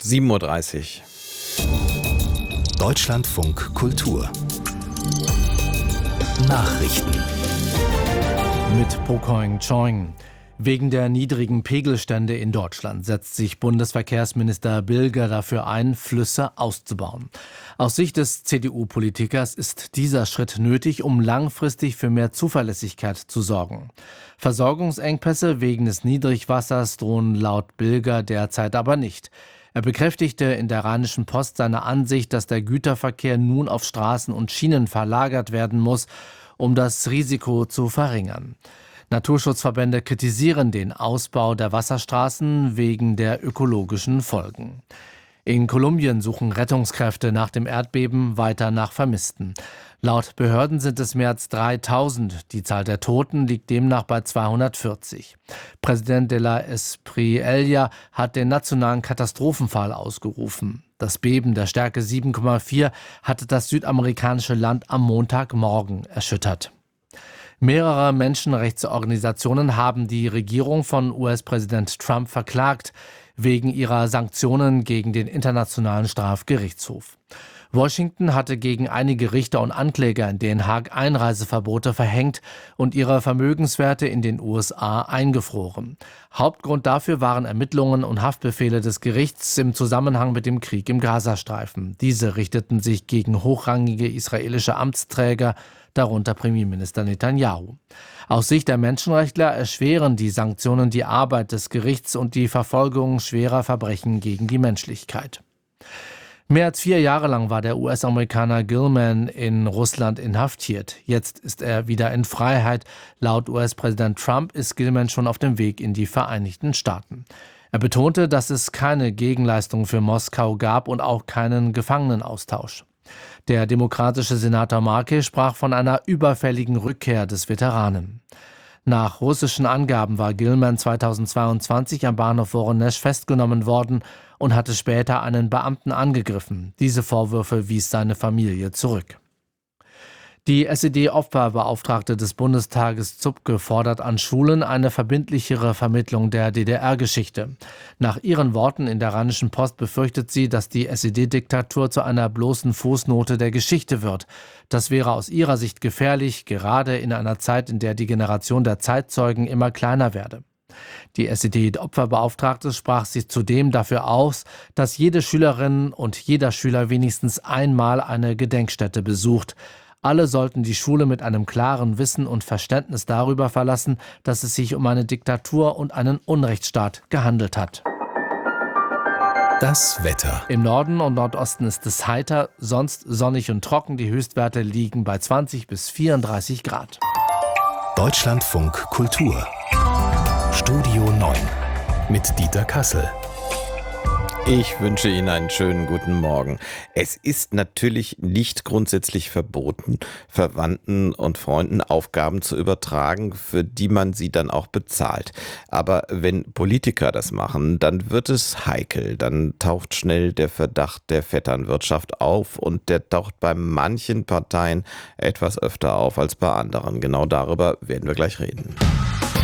7:30 Uhr. Deutschlandfunk Kultur Nachrichten mit Pokoing Choing. Wegen der niedrigen Pegelstände in Deutschland setzt sich Bundesverkehrsminister Bilger dafür ein, Flüsse auszubauen. Aus Sicht des CDU-Politikers ist dieser Schritt nötig, um langfristig für mehr Zuverlässigkeit zu sorgen. Versorgungsengpässe wegen des Niedrigwassers drohen laut Bilger derzeit aber nicht. Er bekräftigte in der Rheinischen Post seine Ansicht, dass der Güterverkehr nun auf Straßen und Schienen verlagert werden muss, um das Risiko zu verringern. Naturschutzverbände kritisieren den Ausbau der Wasserstraßen wegen der ökologischen Folgen. In Kolumbien suchen Rettungskräfte nach dem Erdbeben weiter nach Vermissten. Laut Behörden sind es mehr als 3000. Die Zahl der Toten liegt demnach bei 240. Präsident de la Espriella hat den nationalen Katastrophenfall ausgerufen. Das Beben der Stärke 7,4 hatte das südamerikanische Land am Montagmorgen erschüttert. Mehrere Menschenrechtsorganisationen haben die Regierung von US-Präsident Trump verklagt, wegen ihrer Sanktionen gegen den Internationalen Strafgerichtshof. Washington hatte gegen einige Richter und Ankläger in Den Haag Einreiseverbote verhängt und ihre Vermögenswerte in den USA eingefroren. Hauptgrund dafür waren Ermittlungen und Haftbefehle des Gerichts im Zusammenhang mit dem Krieg im Gazastreifen. Diese richteten sich gegen hochrangige israelische Amtsträger, darunter Premierminister Netanyahu. Aus Sicht der Menschenrechtler erschweren die Sanktionen die Arbeit des Gerichts und die Verfolgung schwerer Verbrechen gegen die Menschlichkeit. Mehr als 4 Jahre lang war der US-Amerikaner Gilman in Russland inhaftiert. Jetzt ist er wieder in Freiheit. Laut US-Präsident Trump ist Gilman schon auf dem Weg in die Vereinigten Staaten. Er betonte, dass es keine Gegenleistung für Moskau gab und auch keinen Gefangenenaustausch. Der demokratische Senator Markey sprach von einer überfälligen Rückkehr des Veteranen. Nach russischen Angaben war Gilman 2022 am Bahnhof Voronež festgenommen worden und hatte später einen Beamten angegriffen. Diese Vorwürfe wies seine Familie zurück. Die SED-Opferbeauftragte des Bundestages Zupke fordert an Schulen eine verbindlichere Vermittlung der DDR-Geschichte. Nach ihren Worten in der Rheinischen Post befürchtet sie, dass die SED-Diktatur zu einer bloßen Fußnote der Geschichte wird. Das wäre aus ihrer Sicht gefährlich, gerade in einer Zeit, in der die Generation der Zeitzeugen immer kleiner werde. Die SED-Opferbeauftragte sprach sich zudem dafür aus, dass jede Schülerin und jeder Schüler wenigstens einmal eine Gedenkstätte besucht. Alle sollten die Schule mit einem klaren Wissen und Verständnis darüber verlassen, dass es sich um eine Diktatur und einen Unrechtsstaat gehandelt hat. Das Wetter. Im Norden und Nordosten ist es heiter, sonst sonnig und trocken. Die Höchstwerte liegen bei 20 bis 34 Grad. Deutschlandfunk Kultur Studio 9 mit Dieter Kassel. Ich wünsche Ihnen einen schönen guten Morgen. Es ist natürlich nicht grundsätzlich verboten, Verwandten und Freunden Aufgaben zu übertragen, für die man sie dann auch bezahlt. Aber wenn Politiker das machen, dann wird es heikel. Dann taucht schnell der Verdacht der Vetternwirtschaft auf und der taucht bei manchen Parteien etwas öfter auf als bei anderen. Genau darüber werden wir gleich reden.